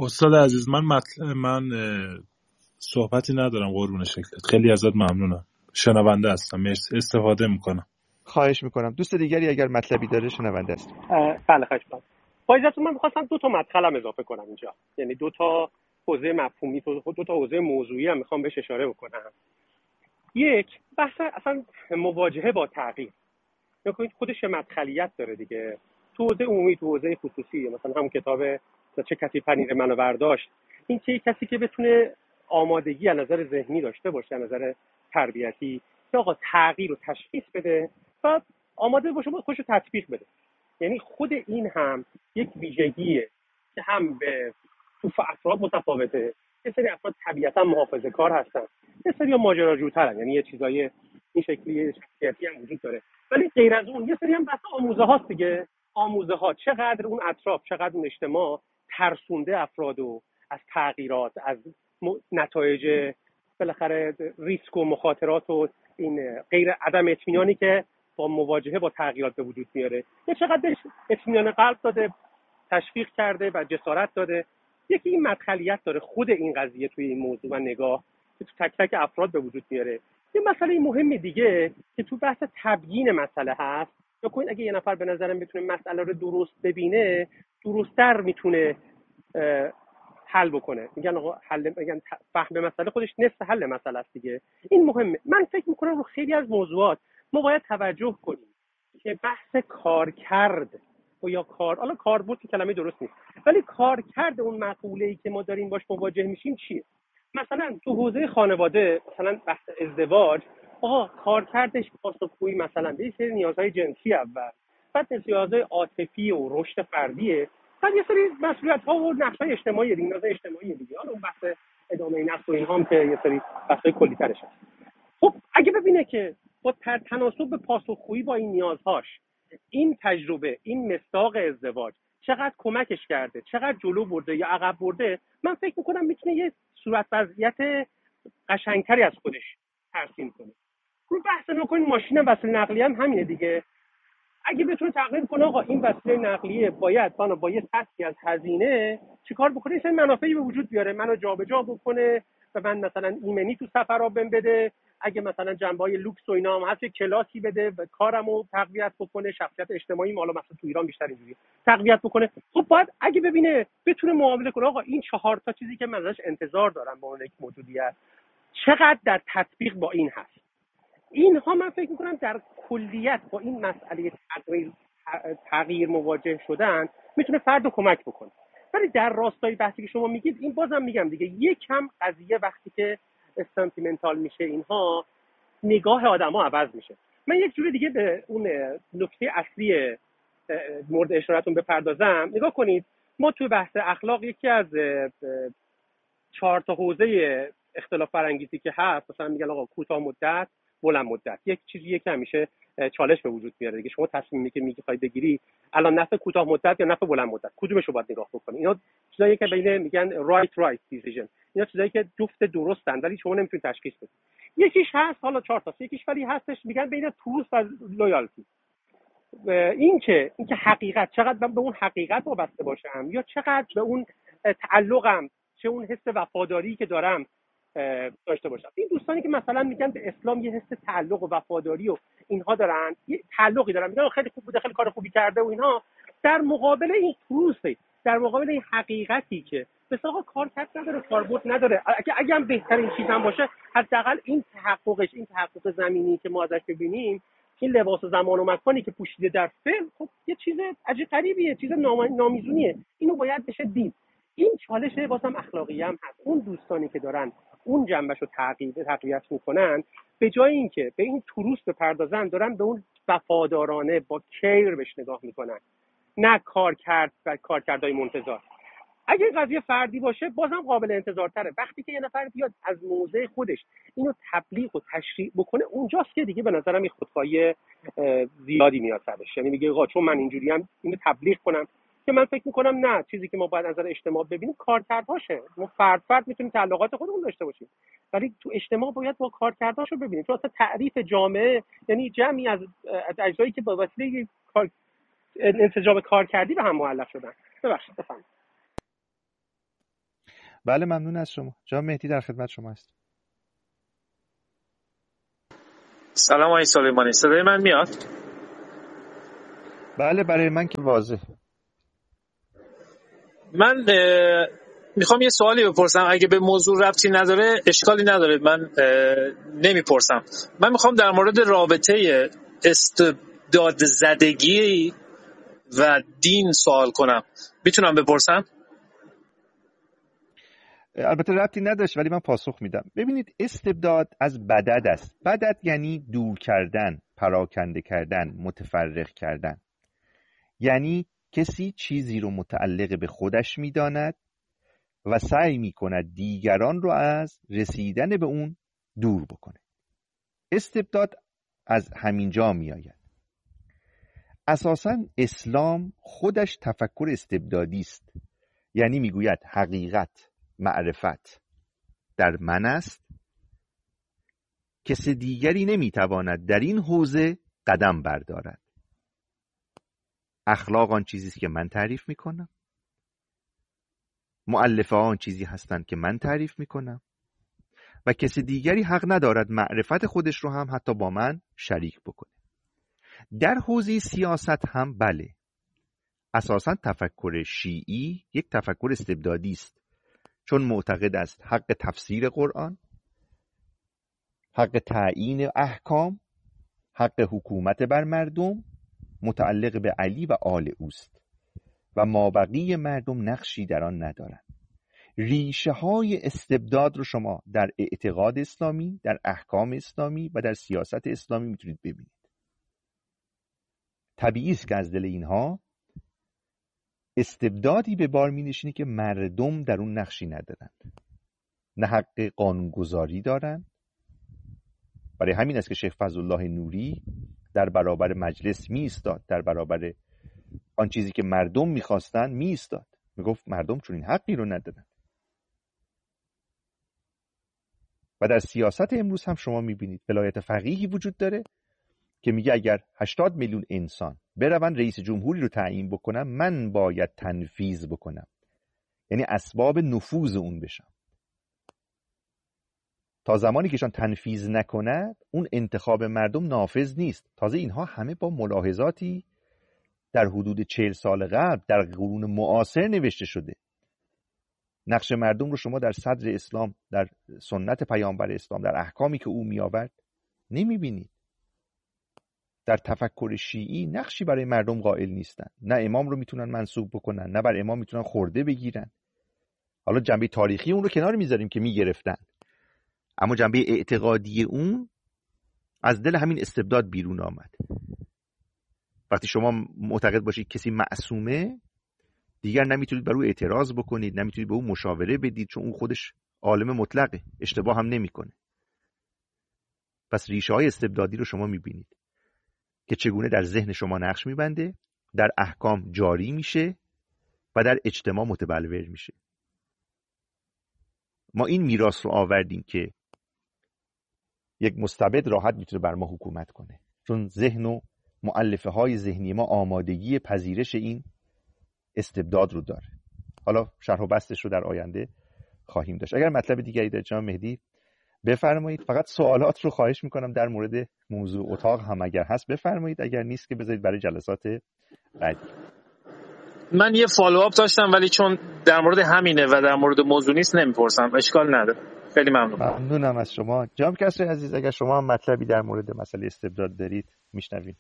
استاد عزیز، من صحبتی ندارم. قربون شکلت، خیلی ازت ممنونم. شنونده هستم، مرسی، استفاده میکنم. خواهش میکنم. دوست دیگری اگر مطلبی داره شنونده است. بله خواهش میکنم. با اجازهتون من می‌خواستم 2 تا مدخلم اضافه کنم اینجا، یعنی 2 تا حوزه مفهومی، 2 تا حوزه موضوعی هم میخوام بهش اشاره بکنم. یک، بحث اصلا مواجهه با تغییر. نکنید خودش مدخلیت داره دیگه، تو حوزه عمومی، تو حوزه خصوصی. مثلا همون کتاب چه کسی پنیر منو برداشت، این که کسی که بتونه آمادگی از نظر ذهنی داشته باشه، از نظر تربیتی، که آقا تغییر رو تشخیص بده و آماده باشه خودش رو تطبیق بده. یعنی خود این هم یک ویژگیه که هم به تو افراد متفاوته. یه سری افراد طبیعتا محافظه‌کار هستن، یه سری ماجراجوترن، یعنی یه چیزای این شکلی شخصیتی هم وجود داره. ولی غیر از اون یه سری هم بحث آموزه هاست دیگه. آموزه ها چقدر اون اطراف، چقدر اون اجتماع ترسونده افرادو از تغییرات، از نتایج بالاخره ریسک و مخاطرات و این غیر عدم اطمینانی که با مواجهه با تغییرات به وجود میاره. یا چقدر اطمینان قلب داده، تشویق کرده و جسارت داده. یکی این مدخلیت داره خود این قضیه توی این موضوع و نگاه که تو تک تک افراد به وجود میاره. یه مسئله مهم دیگه که تو بحث تبیین مسئله هست، یا کوین اگه یه نفر به نظرم بتونه مسئله رو درست ببینه، درست‌تر میتونه حل بکنه. میگن آقا میگن فهم مسئله خودش نصف حل مسئله است دیگه. این مهمه. من فکر میکنم رو خیلی از موضوعات ما باید توجه کنیم که بحث کارکرد و یا حالا کاربرد که کلمه درست نیست، ولی کارکرد اون مقوله‌ای که ما داریم باش مواجه میشیم چیه. مثلا تو حوزه خانواده، مثلا بحث ازدواج، آقا کارکردش پاسخگویی مثلا به یه سری نیازهای جنسی اول، بعد نیازهای عاطفی و رشد فردیه، بعد یه سری مسئولیت‌ها و نقش‌های اجتماعی، نیازهای اجتماعی دیگه. حالا اون بحث ادامه نسل و اینها هم که یه سری بحث‌های کلی‌ترش هست. خب اگه ببینه که با تناسب به پاسخگویی با این نیازهاش، این تجربه، این مصداق ازدواج چقدر کمکش کرده، چقدر جلو برده یا عقب برده، من فکر میکنم میتونه یه صورت وضعیت قشنگتری از خودش ترسیم کنه. رو بحث نکنین ماشین وسیله نقلیه هم همینه دیگه. اگه بتونه تقریب کنه آقا این وسیله نقلیه باید با یه سطحی از هزینه چیکار بکنه، این منافعی به وجود بیاره، منو جابجا بکنه و من مثلا ایمنی تو سفرها بهم بده، اگه مثلا جنبه‌های لوکس و اینا هم هست کلاسی بده و کارمو تقویت بکنه، شخصیت اجتماعی حالا مثلا تو ایران بیشتر اینجوریه، تقویت بکنه. خب باید اگه ببینه بتونه معامله کنه آقا این 4 تا چیزی که من ازش انتظار دارم با اون یک موجودیت چقدر در تطبیق با این هست. اینها من فکر میکنم در کلیت با این مسئله تغییر مواجه شدن میتونه فرد رو کمک بکنه. ولی در راستای بحثی که شما میگید، این بازم میگم دیگه یکم قضیه وقتی که سنتیمنتال میشه اینها، نگاه آدم‌ها عوض میشه. من یک جوری دیگه به اون نکته اصلی مورد اشارتون بپردازم. نگاه کنید، ما توی بحث اخلاق یکی از 4 تا حوزه اختلاف برانگیزی که هست، مثلا میگن آقا کوتاه مدت، بلند مدت. یک چیزیه که همیشه چالش به وجود میاره دیگه. شما تصمیمی که میخوای بگیری الان نفع کوتاه مدت یا نفع بلند مدت، کدومش رو باید نگاه بکنی؟ اینا چیزایی که بین میگن right decision، اینا چیزایی که جفت درستن ولی شما نمیتونید تشخیص بدید. یکیش هست، حالا 4 تا، یکیش ولی هستش میگن بین تروث و لویالتی. این که حقیقت، چقدر به اون حقیقت وابسته باشم یا چقدر به اون تعلقم، چه اون حس وفاداری که دارم داشته باشم. این دوستانی که مثلا میگن به اسلام یه حس تعلق و وفاداری و اینها دارن، یه تعلقی دارن، میگن خیلی خوب بوده، خیلی کار خوبی کرده و اینها، در مقابل این تروث، در مقابل این حقیقتی که مثلا کارکرد نداره، کاربرد نداره، اگه هم بهترین چیز هم باشه، حداقل این تحقق زمینی که ما ازش ببینیم، این لباس زمان و مکانی که پوشیده در فیلم، خب یه چیز عجیب غریبیه، چیز نامیزونیه. اینو باید بشه دید. این چالش بازم اخلاقی هم هست. اون دوستانی که دارن اون جنبشو تقویت میکنن، به جای اینکه به این تروس بپردازن، دارن به اون وفادارانه با کیر بهش نگاه میکنن، نه کارکردهای منتظر. اگه قضیه فردی باشه بازم قابل انتظارتره. وقتی که یه نفر بیاد از موضع خودش اینو تبلیغ و تشریح بکنه، اونجاست که دیگه به نظرم این خودخواهی زیادی میاد سرش. یعنی میگه آقا چون من اینجوریم اینو تبلیغ کنم، که من فکر میکنم نه، چیزی که ما باید از نظر اجتماع ببینیم کارکردهاشه. ما فرد میتونیم تعلقات خودمون داشته باشیم، ولی تو اجتماع باید با کارکردهاشو ببینیم. چون اصلا تعریف جامعه یعنی جمعی از اجزایی که با وسیله انسجام کارکردی به هم معلق شدن. ببخشید بفرمایید. بله ممنون از شما. جناب مهدی در خدمت شما است. سلام آقای سلیمانی، صدای من میاد؟ بله برای من که واضح. من میخوام یه سوالی بپرسم، اگه به موضوع ربطی نداره اشکالی نداره، من نمیپرسم. من میخوام در مورد رابطه استبداد زدگی و دین سوال کنم، میتونم بپرسم؟ البته ربطی نداشت ولی من پاسخ میدم. ببینید، استبداد از بدد است. بدد یعنی دور کردن، پراکنده کردن، متفرق کردن. یعنی کسی چیزی رو متعلق به خودش میداند و سعی میکند دیگران رو از رسیدن به اون دور بکنه. استبداد از همینجا میآید. اساساً اسلام خودش تفکر استبدادی است. یعنی میگوید حقیقت، معرفت در من است، کس دیگری نمیتواند در این حوزه قدم بردارد. اخلاق آن چیزی است که من تعریف میکنم، مؤلفه آن چیزی هستند که من تعریف میکنم و کس دیگری حق ندارد معرفت خودش رو هم حتی با من شریک بکنه. در حوزه سیاست هم بله. اساساً تفکر شیعی یک تفکر استبدادی است، چون معتقد است حق تفسیر قرآن، حق تعیین احکام، حق حکومت بر مردم متعلق به علی و آل اوست و مابقی مردم نقشی در آن ندارند. ریشه های استبداد رو شما در اعتقاد اسلامی، در احکام اسلامی و در سیاست اسلامی میتونید ببینید. طبیعی است که از دل اینها استبدادی به بار می نشینه که مردم در اون نقشی ندارند، نه حق قانونگذاری دارند. برای همین است که شیخ فضلالله نوری در برابر مجلس می ایستاد، در برابر آن چیزی که مردم می خواستن می ایستاد، می گفت مردم چون این حقی رو ندارند. و در سیاست امروز هم شما می بینید ولایت فقیهی وجود داره که میگه اگر 80 میلیون انسان برون رئیس جمهوری رو تعیین بکنم، من باید تنفیذ بکنم، یعنی اسباب نفوذ اون بشم. تا زمانی که شان تنفیذ نکند اون انتخاب مردم نافذ نیست. تازه اینها همه با ملاحظاتی در حدود 40 سال قبل در قرون معاصر نوشته شده. نقش مردم رو شما در صدر اسلام، در سنت پیامبر اسلام، در احکامی که او می آورد نمی بینید. در تفکر شیعی نقشی برای مردم قائل نیستن. نه امام رو میتونن منسوب بکنن، نه بر امام میتونن خورده بگیرن. حالا جنبه تاریخی اون رو کنار میذاریم که میگرفتن، اما جنبه اعتقادی اون از دل همین استبداد بیرون آمد. وقتی شما معتقد باشید کسی معصومه، دیگر نمیتونید بر او اعتراض بکنید، نمیتونید به او مشاوره بدید، چون اون خودش عالم مطلقه، اشتباه هم نمیکنه. پس ریشه های استبدادی رو شما میبینید که چگونه در ذهن شما نقش میبنده، در احکام جاری میشه و در اجتماع متبلور میشه. ما این میراث رو آوردیم که یک مستبد راحت میتونه بر ما حکومت کنه، چون ذهن و مؤلفه های ذهنی ما آمادگی پذیرش این استبداد رو داره. حالا شرح و بستش رو در آینده خواهیم داشت. اگر مطلب دیگری دارید جناب مهدی بفرمایید. فقط سوالات رو خواهش میکنم در مورد موضوع اتاق هم اگر هست بفرمایید، اگر نیست که بذارید برای جلسات بعدی. من یه فالوآپ داشتم ولی چون در مورد همینه و در مورد موضوع نیست نمیپرسم، اشکال نداره. خیلی ممنونم از شما. جناب کسری عزیز، اگر شما هم مطلبی در مورد مسئله استبداد دارید میشنویم.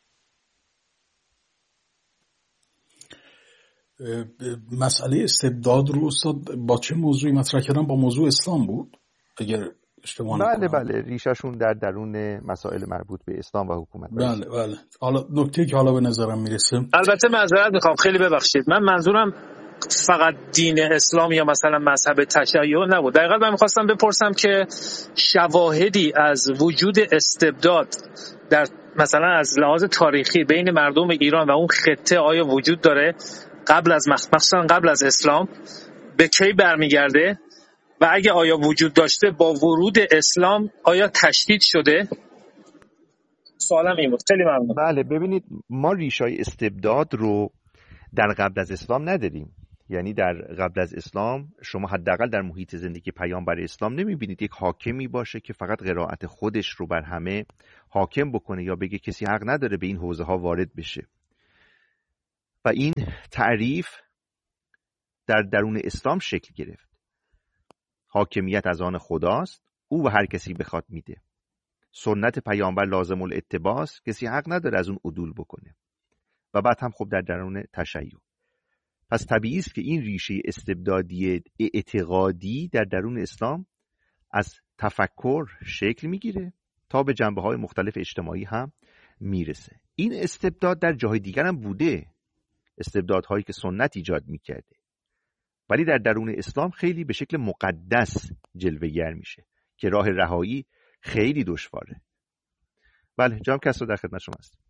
مسئله استبداد رو استاد با چه موضوعی مطرح کردن؟ با موضوع اسلام بود اگر اشتباه نکنم. بله ریشه‌شون در درون مسائل مربوط به اسلام و حکومت. بله. حالا نکته که حالا به نظرم میرسه، البته معذرت میخوام، خیلی ببخشید، من منظورم فقط دین اسلام یا مثلا مذهب تشیع نبود. دقیقاً من میخواستم بپرسم که شواهدی از وجود استبداد در مثلا از لحاظ تاریخی بین مردم ایران و اون خطه آیا وجود داره مخصوصا قبل از اسلام؟ به کی برمیگرده؟ و اگه آیا وجود داشته با ورود اسلام آیا تشدید شده؟ سوالم این بود. خیلی ممنون. بله ببینید، ما ریشای استبداد رو در قبل از اسلام نداریم. یعنی در قبل از اسلام شما حداقل در محیط زندگی پیامبر اسلام نمیبینید یک حاکمی باشه که فقط قرائت خودش رو بر همه حاکم بکنه یا بگه کسی حق نداره به این حوزه ها وارد بشه. و این تعریف در درون اسلام شکل گرفت. حاکمیت از آن خداست، او به هر کسی بخواد میده. سنت پیامبر لازم الاتباع است، کسی حق نداره از اون عدول بکنه. و بعد هم خب در درون تشیع. پس طبیعی است که این ریشه استبدادی اعتقادی در درون اسلام از تفکر شکل میگیره تا به جنبه‌های مختلف اجتماعی هم میرسه. این استبداد در جاهای دیگر هم بوده، استبدادهایی که سنت ایجاد میکرده، ولی در درون اسلام خیلی به شکل مقدس جلوه‌گر میشه که راه رهایی خیلی دشواره. بله جناب کسرا در خدمت شما هست.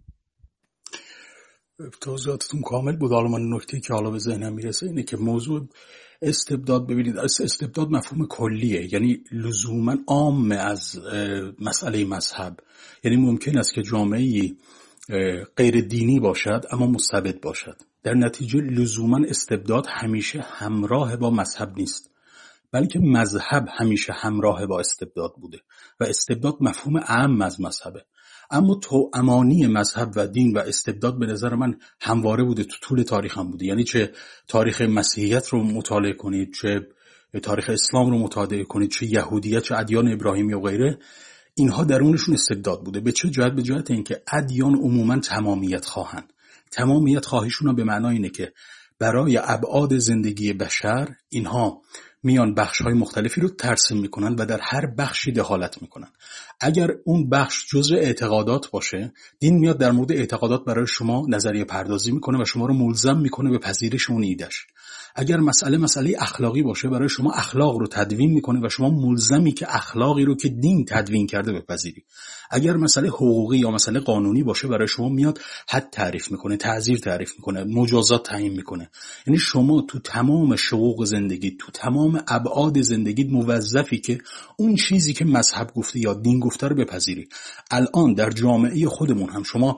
توضیحاتتون کامل بود. حالا من نکته که حالا به ذهنم میرسه اینه که موضوع استبداد، ببینید استبداد مفهوم کلیه، یعنی لزوما عام از مسئله مذهب. یعنی ممکن است که جامعه‌ای غیر دینی باشد اما مستبد باشد. در نتیجه لزوما استبداد همیشه همراه با مذهب نیست، بلکه مذهب همیشه همراه با استبداد بوده و استبداد مفهوم عام از مذهبه. اما توأمانی مذهب و دین و استبداد به نظر من همواره بوده، تو طول تاریخ هم بوده. یعنی چه تاریخ مسیحیت رو مطالعه کنید، چه تاریخ اسلام رو مطالعه کنید، چه یهودیت، چه ادیان ابراهیمی و غیره، اینها درونشون استبداد بوده. به چه جهت؟ به جهت اینکه ادیان عموما تمامیت خواهن. تمامیت خواهیشون به معنای اینه که برای ابعاد زندگی بشر اینها میان بخش‌های مختلفی رو ترسیم میکنن و در هر بخشی دخالت میکنن. اگر اون بخش جزء اعتقادات باشه، دین میاد در مورد اعتقادات برای شما نظریه پردازی میکنه و شما رو ملزم میکنه به پذیرش اون ایده‌اش. اگر مسئله اخلاقی باشه، برای شما اخلاق رو تدوین میکنه و شما ملزمی که اخلاقی رو که دین تدوین کرده بپذیری. اگر مسئله حقوقی یا مسئله قانونی باشه، برای شما میاد حد تعریف میکنه، تعزیر تعریف میکنه، مجازات تعیین میکنه. یعنی شما تو تمام شقوق زندگی، تو تمام ابعاد زندگی موظفی که اون چیزی که مذهب گفته یا دین گفته رو بپذیری. الان در جامعه خودمون هم شما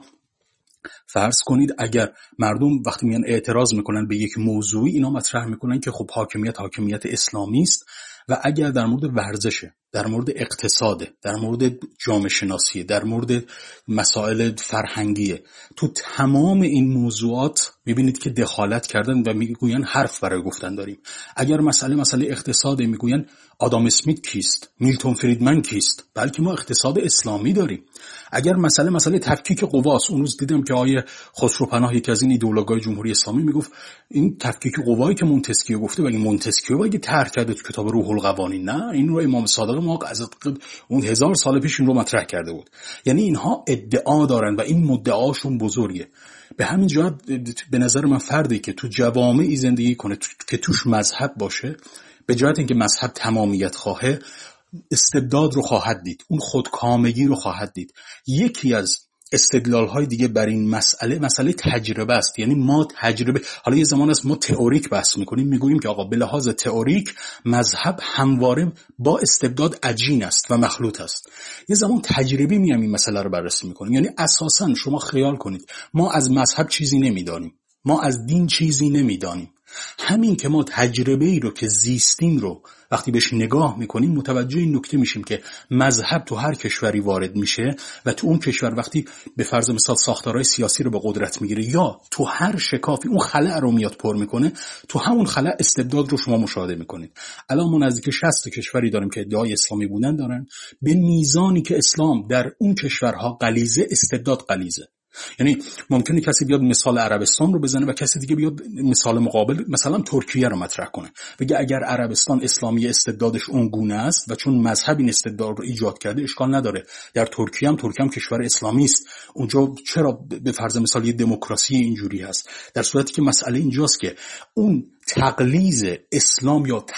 فرض کنید اگر مردم وقتی میان اعتراض میکنن به یک موضوعی، اینا مطرح میکنن که خب حاکمیت اسلامی است، و اگر در مورد ورزشه، در مورد اقتصاده، در مورد جامعه شناسیه، در مورد مسائل فرهنگیه، تو تمام این موضوعات میبینید که دخالت کردن و میگوین حرف برای گفتن داریم. اگر مسئله اقتصاده، میگوین آدام اسمیت کیست، میلتون فریدمن کیست، بلکه ما اقتصاد اسلامی داریم. اگر مسئله تفکیک قواست، اون روز دیدم که آیه خسروپناه یکی از این ایدئولوژهای جمهوری اسلامی میگفت این تفکیک قوایی که مونتسکیو گفته، و این مونتسکیو اگه طرح کرده تو کتاب روح القوانین، نه، این رو امام صادق ما از اون 1000 سال پیش این رو مطرح کرده بود. یعنی اینها ادعا دارن و این مدعاشون بزرگه. به همین جهت به نظر من فردی که تو جوامعی زندگی کنه که توش مذهب باشه، به جهت اینکه مذهب تمامیت خواهه، استبداد رو خواهد دید، اون خودکامگی رو خواهد دید. یکی از استدلال‌های دیگه بر این مسئله تجربه است. یعنی ما تجربه، حالا یه زمان است ما تئوریک بحث می‌کنیم، میگوییم که آقا به لحاظ تئوریک مذهب همواره با استبداد عجین است و مخلوط است. یه زمان تجربی میام این مسئله رو بررسی می‌کنیم. یعنی اساساً شما خیال کنید ما از مذهب چیزی نمی‌دانیم، ما از دین چیزی نمی‌دانیم. همین که ما تجربه‌ای رو که زیستیم رو وقتی بهش نگاه میکنیم، متوجه این نکته میشیم که مذهب تو هر کشوری وارد میشه و تو اون کشور وقتی به فرض مثال ساختارهای سیاسی رو به قدرت میگیره یا تو هر شکافی اون خلأ رو میاد پر میکنه، تو همون خلأ استبداد رو شما مشاهده میکنید. الان ما نزدیک 60 کشوری داریم که ادعای اسلامی بودن دارن. به میزانی که اسلام در اون کشورها غلیظه، استبداد غلیظه. یعنی ممکنه کسی بیاد مثال عربستان رو بزنه و کسی دیگه بیاد مثال مقابل مثلا ترکیه رو مطرح کنه، بگه اگر عربستان اسلامی استبدادش اون گونه است و چون مذهب این استبداد رو ایجاد کرده اشکال نداره، در ترکیه هم کشور اسلامی است، اونجا چرا به فرض مثال یه دموکراسی اینجوری هست؟ در صورتی که مسئله اینجاست که اون تقلیظ اسلام یا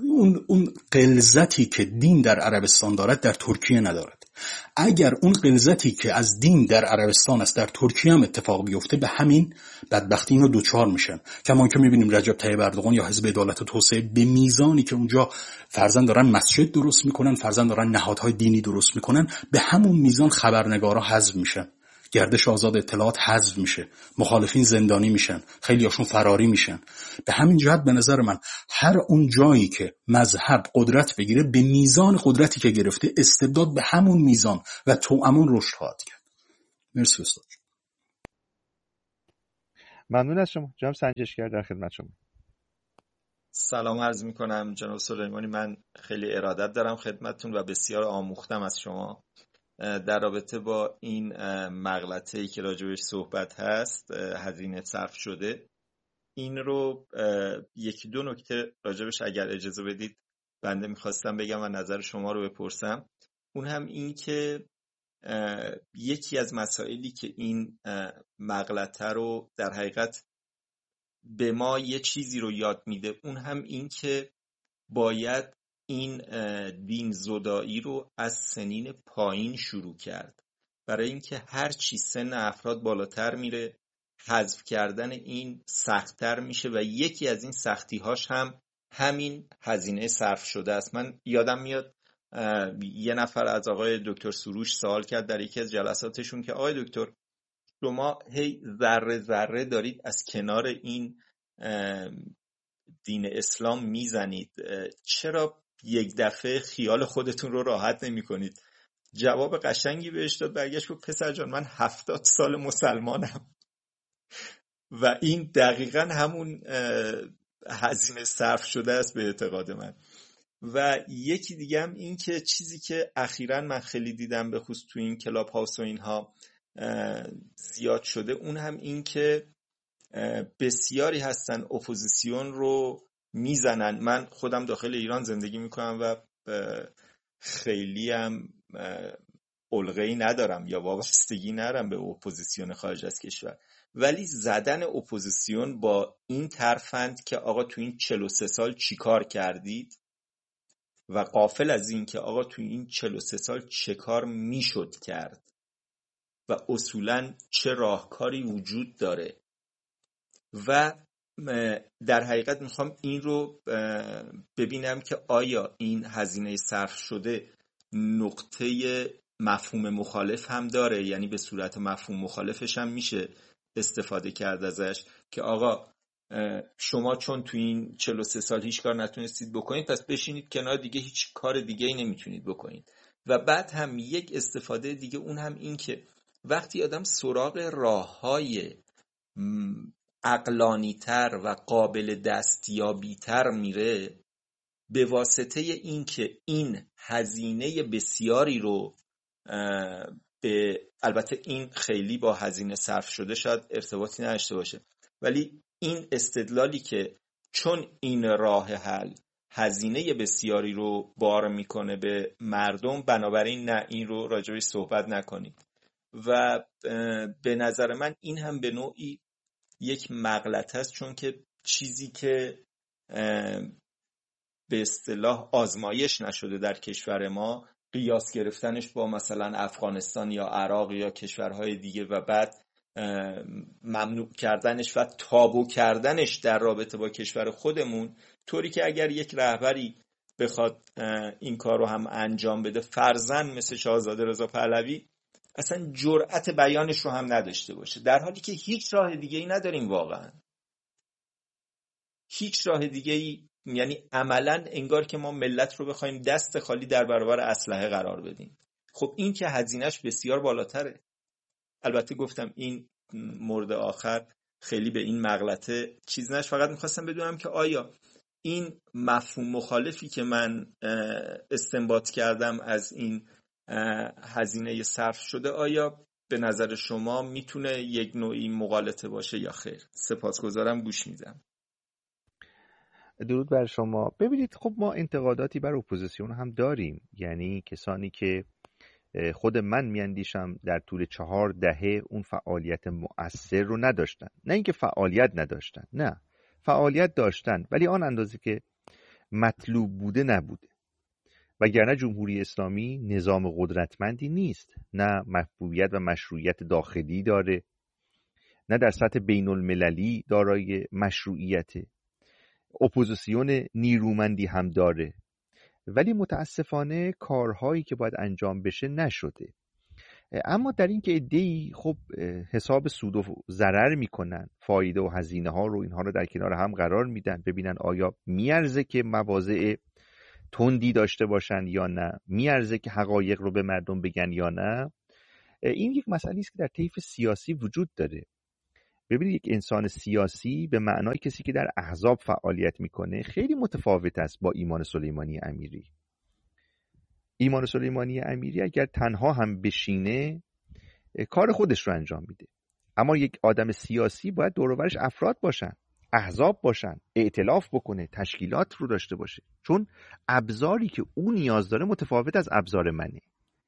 اون غلظتی که دین در عربستان دارد در ترکیه ندارد. اگر اون غلظتی که از دین در عربستان است در ترکیه هم اتفاق بیفته، به همین بدبختی اینو دوچار میشن. کما که میبینیم رجب طیب اردوغان یا حزب عدالت و توسعه به میزانی که اونجا فرزند دارن مسجد درست میکنن، فرزند دارن نهادهای دینی درست میکنن، به همون میزان خبرنگارا حذف میشن گردش آزاد اطلاعات حذف میشه، مخالفین زندانی میشن، خیلی هاشون فراری میشن. به همین جهت به نظر من هر اون جایی که مذهب قدرت بگیره به میزان قدرتی که گرفته، استبداد به همون میزان و توأمون رشد خواهد کرد. مرسی استاد. ممنون از شما جناب سنجشگر، در خدمت شما. سلام عرض میکنم جناب سلیمانی، من خیلی ارادت دارم خدمتتون و بسیار آموختم از شما در رابطه با این مغلطه‌ای که راجبش صحبت هست، هزینه صرف شده. این رو یکی دو نکته راجبش اگر اجازه بدید بنده میخواستم بگم و نظر شما رو بپرسم. اون هم این که یکی از مسائلی که این مغلطه رو در حقیقت به ما یه چیزی رو یاد میده، اون هم این که باید این دین زدایی رو از سنین پایین شروع کرد، برای اینکه هر چی سن افراد بالاتر میره حذف کردن این سخت‌تر میشه و یکی از این سختی‌هاش هم همین هزینه صرف شده است. من یادم میاد یه نفر از آقای دکتر سروش سوال کرد در یکی از جلساتشون که آقای دکتر شما هی ذره ذره دارید از کنار این دین اسلام میزنید، چرا یک دفعه خیال خودتون رو راحت نمی کنید؟ جواب قشنگی بهش داد، برگشت گفت پسر جان من 70 سال مسلمانم و این دقیقا همون هزینه صرف شده است به اعتقاد من. و یکی دیگه هم این که چیزی که اخیراً من خیلی دیدم به خصوص تو این کلاب هاوس و اینها زیاد شده، اون هم این که بسیاری هستن اپوزیسیون رو میزنن. من خودم داخل ایران زندگی میکنم و خیلی هم علقه‌ای ندارم یا وابستگی ندارم به اپوزیسیون خارج از کشور، ولی زدن اپوزیسیون با این ترفند که آقا تو این 43 سال چی کار کردید و غافل از این که آقا تو این 43 سال چه کار میشد کرد و اصولاً چه راهکاری وجود داره. و در حقیقت میخوام این رو ببینم که آیا این هزینه صرف شده نقطه مفهوم مخالف هم داره، یعنی به صورت مفهوم مخالفش هم میشه استفاده کرد ازش که آقا شما چون تو این 43 سال هیچ کار نتونستید بکنید پس بشینید کنار، دیگه هیچ کار دیگه ای نمیتونید بکنید. و بعد هم یک استفاده دیگه، اون هم این که وقتی آدم سراغ راه‌های عقلانی‌تر و قابل دستیابی‌تر میره، به واسطه این که این هزینه بسیاری رو البته این خیلی با هزینه صرف شده شاید ارتباطی نداشته باشه، ولی این استدلالی که چون این راه حل هزینه بسیاری رو بار میکنه به مردم، بنابراین نه این رو راجعش صحبت نکنید. و به نظر من این هم به نوعی یک مغلطه است، چون که چیزی که به اصطلاح آزمایش نشده در کشور ما، قیاس گرفتنش با مثلا افغانستان یا عراق یا کشورهای دیگه و بعد ممنوع کردنش و تابو کردنش در رابطه با کشور خودمون، طوری که اگر یک رهبری بخواد این کار رو هم انجام بده، فرضاً مثل شاهزاده رضا پهلوی، اصلا جرأت بیانش رو هم نداشته باشه، در حالی که هیچ راه دیگه ای نداریم، واقعا هیچ راه دیگه ای. یعنی عملاً انگار که ما ملت رو بخوایم دست خالی در برابر اسلحه قرار بدیم. خب این که هزینهش بسیار بالاتره. البته گفتم این مورد آخر خیلی به این مغلطه چیز نش، فقط میخواستم بدونم که آیا این مفهوم مخالفی که من استنباط کردم از این هزینه صرف شده، آیا به نظر شما میتونه یک نوعی مغالطه باشه یا خیر؟ سپاسگزارم، گوش میدم. درود بر شما. ببینید خب ما انتقاداتی بر اپوزیسیون هم داریم، یعنی کسانی که خود من میاندیشم در طول 4 دهه اون فعالیت مؤثر رو نداشتن. نه اینکه فعالیت نداشتن، نه، فعالیت داشتن ولی آن اندازه که مطلوب بوده نبوده. وگرنه جمهوری اسلامی نظام قدرتمندی نیست، نه محبوبیت و مشروعیت داخلی داره، نه در سطح بین المللی دارای مشروعیته، اپوزیسیون نیرومندی هم داره، ولی متاسفانه کارهایی که باید انجام بشه نشده. اما در این که عده‌ای خب حساب سود و ضرر میکنن، فایده و هزینه ها رو اینها رو در کنار هم قرار میدن، ببینن آیا میارزه که مواضع تندی داشته باشن یا نه، میارزه که حقایق رو به مردم بگن یا نه. این یک مسئله است که در طیف سیاسی وجود داره. ببینید یک انسان سیاسی به معنای کسی که در احزاب فعالیت میکنه خیلی متفاوت است با ایمان سلیمانی امیری. ایمان سلیمانی امیری اگر تنها هم بشینه کار خودش رو انجام میده، اما یک آدم سیاسی باید دور و برش افراد باشن، احزاب باشن، ائتلاف بکنه، تشکیلات رو داشته باشه، چون ابزاری که اون نیاز داره متفاوت از ابزار منه.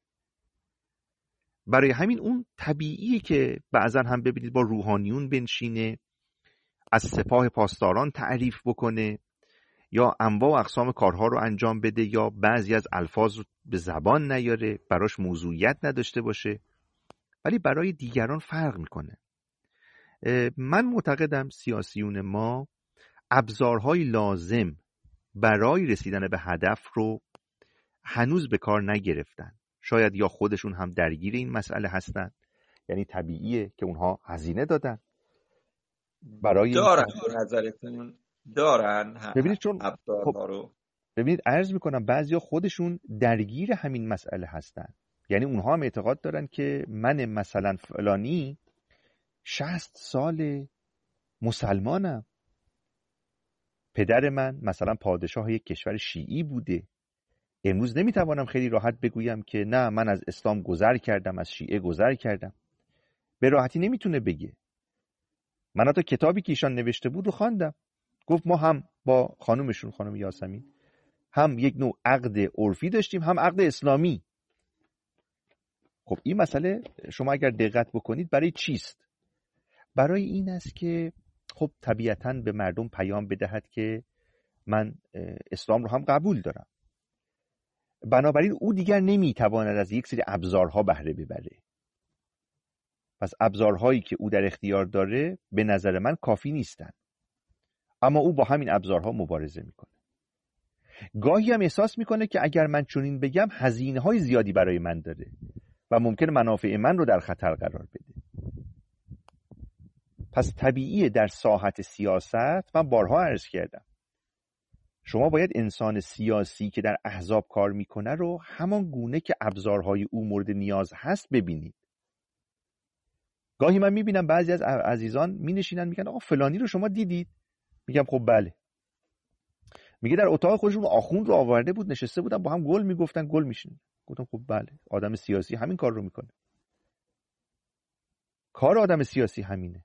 برای همین اون طبیعیه که بعضا هم ببینید با روحانیون بنشینه، از سپاه پاسداران تعریف بکنه، یا انواع و اقسام کارها رو انجام بده، یا بعضی از الفاظ رو به زبان نیاره، براش موضوعیت نداشته باشه، ولی برای دیگران فرق میکنه. من معتقدم سیاسیون ما ابزارهای لازم برای رسیدن به هدف رو هنوز به کار نگرفتن. شاید یا خودشون هم درگیر این مسئله هستن، یعنی طبیعیه که اونها هزینه دادن برای دارن نظرتون دارن. ببینید چون ابزارها رو ببینید عرض میکنم بعضیا خودشون درگیر همین مسئله هستن، یعنی اونها هم اعتقاد دارن که من مثلا فلانی 60 سال مسلمانم، پدر من مثلا پادشاه یک کشور شیعی بوده، امروز نمیتوانم خیلی راحت بگویم که نه من از اسلام گذر کردم، از شیعه گذر کردم. به راحتی نمیتونه بگه. من حتی کتابی که ایشان نوشته بود رو خواندم، گفت ما هم با خانومشون، خانم یاسمین، هم یک نوع عقد عرفی داشتیم، هم عقد اسلامی. خب این مسئله شما اگر دقت بکنید برای چیست؟ برای این است که خب طبیعتاً به مردم پیام بدهد که من اسلام رو هم قبول دارم. بنابراین او دیگر نمیتواند از یک سری ابزارها بهره ببره. پس ابزارهایی که او در اختیار داره به نظر من کافی نیستن، اما او با همین ابزارها مبارزه میکنه. گاهی هم احساس میکنه که اگر من چنین بگم هزینه‌های زیادی برای من داره و ممکنه منافع من رو در خطر قرار بده. پس طبیعیه در ساحت سیاست، من بارها عرض کردم، شما باید انسان سیاسی که در احزاب کار میکنه رو همان گونه که ابزارهای او مورد نیاز هست ببینید. گاهی من میبینم بعضی از عزیزان مینشینن میگن آقا فلانی رو شما دیدید؟ میگم خب بله. میگه در اتاق خودشون آخوند رو آورده بود، نشسته بودن با هم گل میگفتن، گل میشین. گفتم خب بله، آدم سیاسی همین کار رو میکنه. کار آدم سیاسی همینه.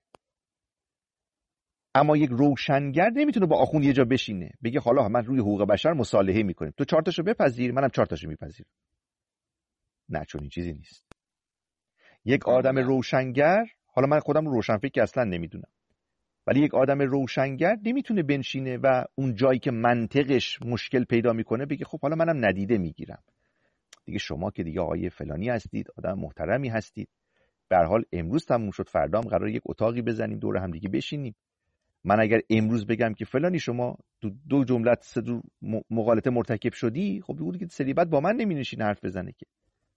اما یک روشنگر نمیتونه با آخوند یه جا بشینه بگه حالا من روی حقوق بشر مصالحه میکنیم، تو 4 تاشو بپذیر منم 4 تاشو میپذیرم. نه، چون این چیزی نیست. یک آدم روشنگر، حالا من خودم روشنفکر اصلا نمیدونم، ولی یک آدم روشنگر نمیتونه بنشینه و اون جایی که منطقش مشکل پیدا میکنه بگه خب حالا منم ندیده میگیرم. دیگه شما که دیگه آقای فلانی هستید، آدم محترمی هستید، به هر حال امروز تموم شد، فردا هم قراره یک اتاقی بزنیم دور هم دیگه بشینیم. من اگر امروز بگم که فلانی شما دو جمله مغالطه مرتکب شدی، خب بگو که سری بعد با من نمینشین حرف بزنه که.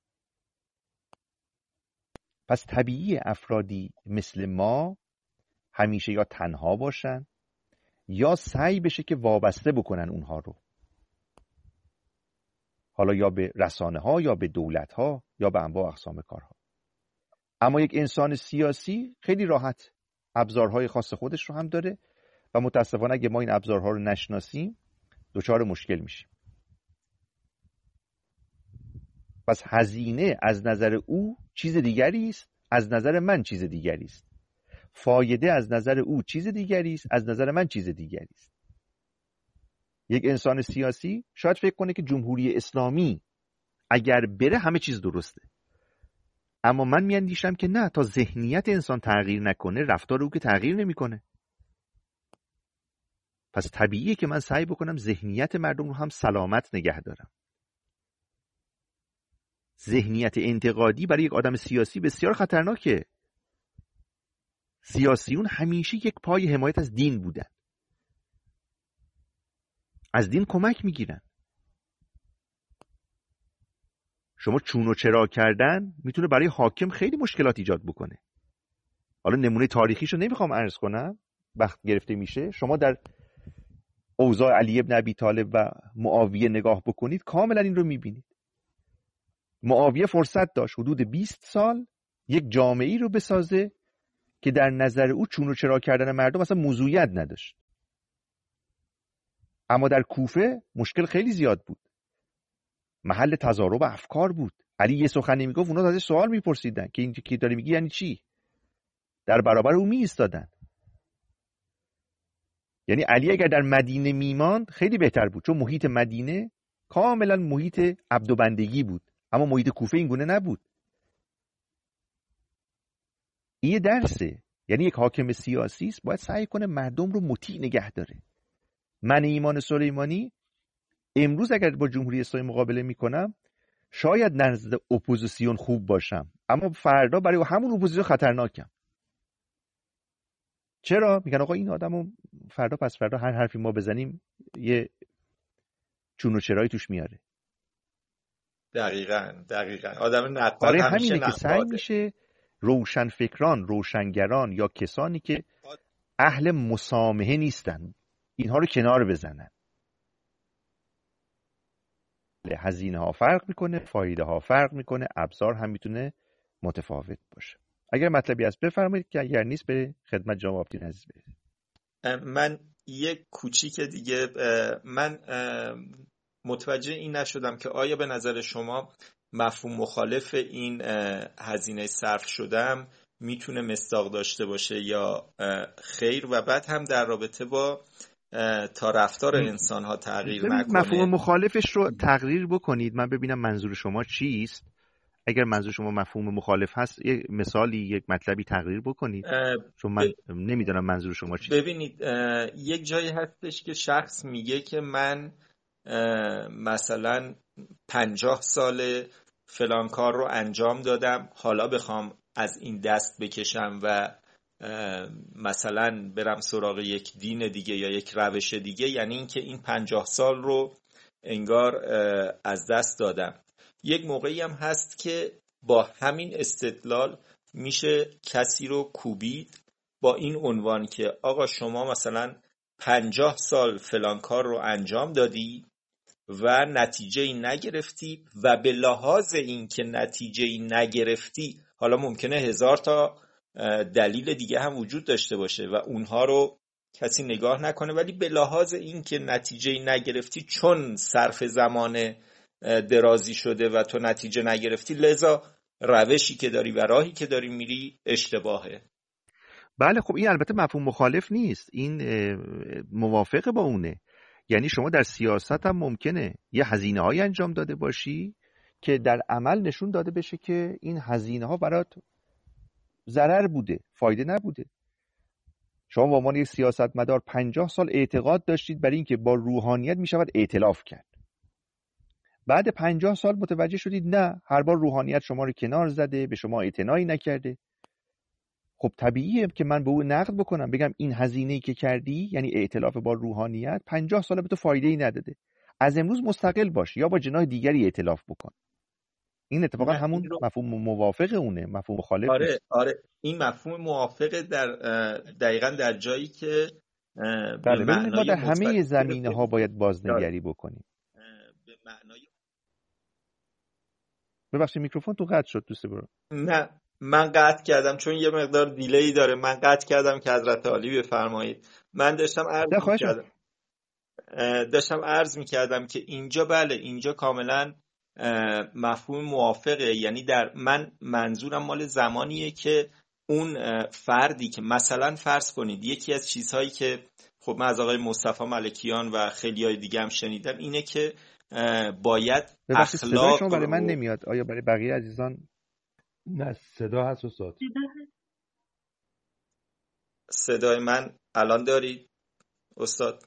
پس طبیعی افرادی مثل ما همیشه یا تنها باشن یا سعی بشه که وابسته بکنن اونها رو، حالا یا به رسانه ها یا به دولت ها یا به انواع اقسام کارها. اما یک انسان سیاسی خیلی راحت ابزارهای خاص خودش رو هم داره و متاسفانه اگه ما این ابزارها رو نشناسیم دچار مشکل میشیم. پس هزینه از نظر او چیز دیگری است، از نظر من چیز دیگری است. فایده از نظر او چیز دیگری است، از نظر من چیز دیگری است. یک انسان سیاسی شاید فکر کنه که جمهوری اسلامی اگر بره همه چیز درسته، اما من میاندیشم که نه، تا ذهنیت انسان تغییر نکنه رفتار او که تغییر نمیکنه. پس طبیعیه که من سعی بکنم ذهنیت مردم رو هم سلامت نگه دارم. ذهنیت انتقادی برای یک آدم سیاسی بسیار خطرناکه. سیاسیون همیشه یک پای حمایت از دین بودن، از دین کمک میگیرن. شما چون و چرا کردن میتونه برای حاکم خیلی مشکلات ایجاد بکنه. حالا نمونه تاریخیشو نمیخوام عرض کنم، وقت گرفته میشه. شما در اوضاع علی ابن ابی طالب و معاویه نگاه بکنید، کاملا این رو میبینید. معاویه فرصت داشت حدود 20 سال یک جامعه‌ای رو بسازه که در نظر او چون و چرا کردن مردم اصلا موضوعیت نداشت. اما در کوفه مشکل خیلی زیاد بود، محل تضارب افکار بود. علی یه سخنی میگفت، اونا ازش سوال میپرسیدن که این که داری میگی یعنی چی، در برابر او میایستادن. یعنی علی اگر در مدینه میماند خیلی بهتر بود، چون محیط مدینه کاملا محیط عبد و بندگی بود، اما محیط کوفه این گونه نبود. این یه درسه. یعنی یک حاکم سیاسی است باید سعی کنه مردم رو مطیع نگه داره. من ایمان سلیمانی امروز اگر با جمهوری اسلامی مقابله میکنم شاید نزد اپوزیسیون خوب باشم، اما فردا برای همون اپوزیسیون خطرناکم. چرا؟ میگن آقا این آدمو فردا پس فردا هر حرفی ما بزنیم یه چون و چرایی توش میاره. دقیقاً آدم نقاد برای همیشه همینه که سعی میشه روشن فکران، روشنگران یا کسانی که اهل مسامحه نیستن اینها رو کنار بزنن. هزینه ها فرق میکنه، فایده ها فرق میکنه، ابزار هم میتونه متفاوت باشه. اگر مطلبی هست بفرمایید، که اگر نیست به خدمت جناب آبدین عزیز برید. من یک کوچیک دیگه، من متوجه این نشدم که آیا به نظر شما مفهوم مخالف این هزینه صرف شدم میتونه مصداق داشته باشه یا خیر، و بعد هم در رابطه با تا رفتار انسان ها تغییر نکنه. مفهوم مخالفش رو تقریر بکنید، من ببینم منظور شما چیست. اگر منظور شما مفهوم مخالف هست یک مثالی، یک مطلبی تقریر بکنید، چون من نمیدونم منظور شما چیست. ببینید یک جایی هستش که شخص میگه که من مثلا 50 سال فلان کار رو انجام دادم، حالا بخوام از این دست بکشم و مثلا برم سراغ یک دین دیگه یا یک روش دیگه، یعنی این که این 50 سال رو انگار از دست دادم. یک موقعی هم هست که با همین استدلال میشه کسی رو کوبید با این عنوان که آقا شما مثلا 50 سال فلان کار رو انجام دادی و نتیجه ای نگرفتی، و به لحاظ این که نتیجه ای نگرفتی، حالا ممکنه 1000 تا دلیل دیگه هم وجود داشته باشه و اونها رو کسی نگاه نکنه، ولی به لحاظ این که نتیجه ای نگرفتی، چون صرف زمان درازی شده و تو نتیجه نگرفتی، لذا روشی که داری و راهی که داری میری اشتباهه. بله خب این البته مفهوم مخالف نیست، این موافق با اونه. یعنی شما در سیاست هم ممکنه یه هزینه های انجام داده باشی که در عمل نشون داده بشه که این هزینه ها برات ضرر بوده، فایده نبوده. شما به عنوان یک سیاستمدار 50 سال اعتقاد داشتید برای اینکه با روحانیت میشود ائتلاف کرد. بعد 50 سال متوجه شدید نه، هر بار روحانیت شما رو کنار زده، به شما اعتنایی نکرده. خب طبیعیه که من به او نقد بکنم، بگم این هزینه‌ای که کردی، یعنی ائتلاف با روحانیت، 50 سال به تو فایده‌ای نداده. از امروز مستقل باش یا با جناح دیگری ائتلاف بکن. این اتفاقا همون مفهوم موافق اونه، مفهوم مخالف نیست. آره این مفهوم موافق در دقیقاً در جایی که بله ما در همه زمینه‌ها باید بازنگری بکنیم. به معنای ببخشید میکروفون تو قطع شد دوست برو. نه من قطع کردم چون یه مقدار دیلی داره، من قطع کردم که حضرت عالی بفرمایید. من داشتم عرض می‌کردم که اینجا بله اینجا کاملا مفهوم موافقه. یعنی در من منظورم مال زمانیه که اون فردی که مثلا فرض کنید یکی از چیزهایی که خب من از آقای مصطفی ملکیان و خیلیای دیگه هم شنیدم اینه که باید اخلاق شما برای من نمیاد، آیا برای بقیه عزیزان؟ نه صدا هست استاد. صدای من الان دارید استاد؟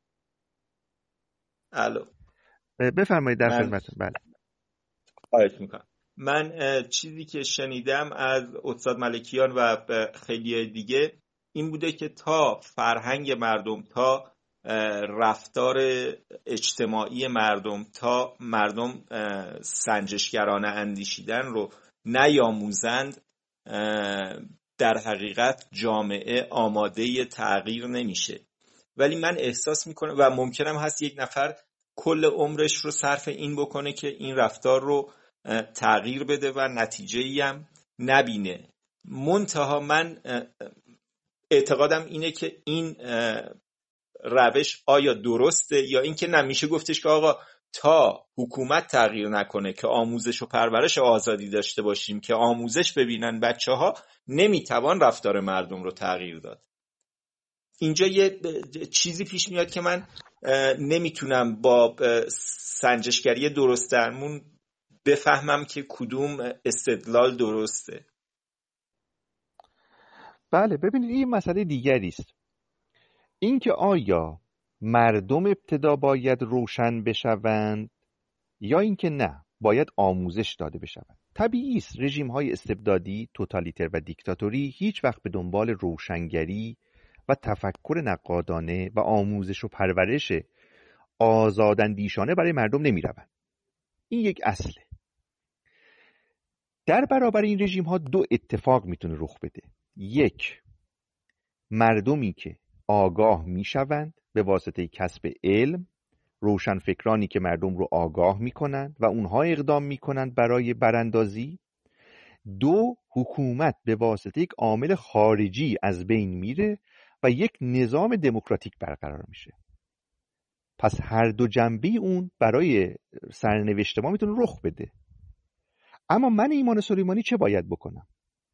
الو بفرمایید در خدمتم. بله خواهش میکنم. من چیزی که شنیدم از استاد ملکیان و خیلی دیگه این بوده که تا فرهنگ مردم، تا رفتار اجتماعی مردم تا مردم سنجشگرانه اندیشیدن رو نیاموزند، در حقیقت جامعه آماده تغییر نمیشه. ولی من احساس میکنم و ممکنم هست یک نفر کل عمرش رو صرف این بکنه که این رفتار رو تغییر بده و نتیجه‌ای هم نبینه. منتها من اعتقادم اینه که این روش آیا درسته یا اینکه نمیشه گفتش که آقا تا حکومت تغییر نکنه که آموزش و پرورش آزادی داشته باشیم که آموزش ببینن بچه‌ها، نمیتوان رفتار مردم رو تغییر داد. اینجا یه چیزی پیش میاد که من نمیتونم با سنجشگری درست درمون بفهمم که کدوم استدلال درسته. بله، ببینید این مسئله دیگری است. اینکه آیا مردم ابتدا باید روشن بشوند یا اینکه نه باید آموزش داده بشوند. طبیعی است رژیم‌های استبدادی، توتالیتر و دیکتاتوری هیچ وقت به دنبال روشنگری و تفکر نقادانه و آموزش و پرورش آزاداندیشانه برای مردم نمی‌روند. این یک اصله. در برابر این رژیم‌ها دو اتفاق میتونه رخ بده. یک، مردمی که آگاه میشوند به واسطه کسب علم، روشنفکرانی که مردم رو آگاه میکنند و اونها اقدام میکنند برای براندازی. دو، حکومت به واسطه یک عامل خارجی از بین میره و یک نظام دموکراتیک برقرار میشه. پس هر دو جنبه اون برای سرنوشت ما میتونه رخ بده. اما من ایمان سلیمانی چه باید بکنم؟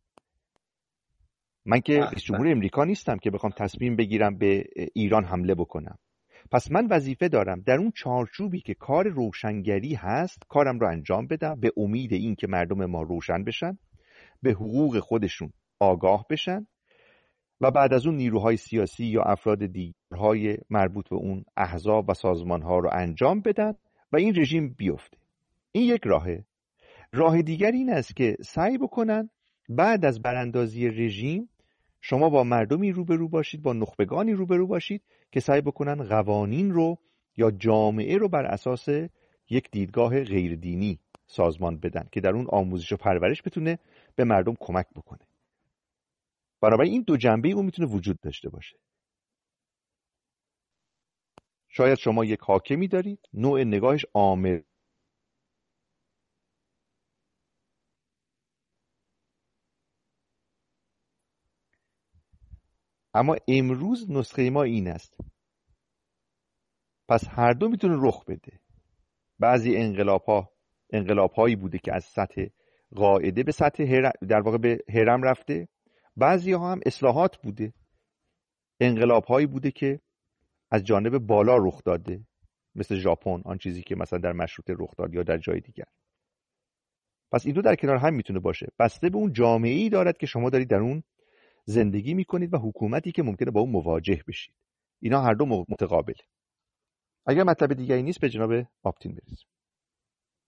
من که رئیس جمهور امریکا نیستم که بخوام تصمیم بگیرم به ایران حمله بکنم. پس من وظیفه دارم در اون چارچوبی که کار روشنگری هست کارم رو انجام بدم، به امید این که مردم ما روشن بشن، به حقوق خودشون آگاه بشن و بعد از اون نیروهای سیاسی یا افراد دیگرهای مربوط به اون احزاب و سازمانها رو انجام بدن و این رژیم بیفته. این یک راهه. راه دیگر این است که سعی بکنن بعد از براندازی رژیم شما با مردمی روبرو باشید، با نخبگانی روبرو باشید که سعی بکنن قوانین رو یا جامعه رو بر اساس یک دیدگاه غیر دینی سازمان بدن که در اون آموزش و پرورش بتونه به مردم کمک بکنه. بنابراین این دو جنبه اون میتونه وجود داشته باشه. شاید شما یک حاکمی دارید، نوع نگاهش آمر، اما امروز نسخه ما این است. پس هر دو میتونه رخ بده. بعضی انقلاب‌هایی بوده که از سطح قاعده به سطح در واقع به هرم رفته. بعضی ها هم اصلاحات بوده. انقلاب‌هایی بوده که از جانب بالا رخ داده، مثل ژاپن، آن چیزی که مثلا در مشروطه رخ داد یا در جای دیگر. پس این دو در کنار هم میتونه باشه، بسته به اون جامعه‌ای دارد که شما دارید در اون زندگی میکنید و حکومتی که ممکنه با اون مواجه بشید. اینا هر دو متقابل. اگر مطلب دیگری نیست به جناب آپتین برسیم.